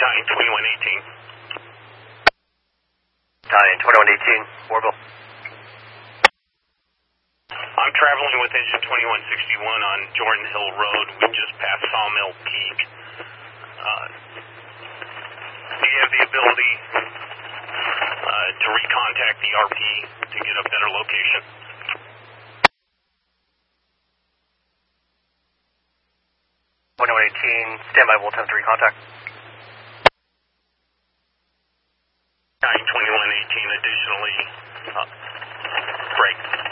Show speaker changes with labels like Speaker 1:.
Speaker 1: Italian 2118.
Speaker 2: Italian 2118, Warville.
Speaker 1: I'm traveling with engine 2161 on Jordan Hill Road. We just passed Sawmill Peak. Do you have the ability to recontact the RP to get a better location?
Speaker 2: Standby, we'll attempt to recontact.
Speaker 1: 2118 additionally, break.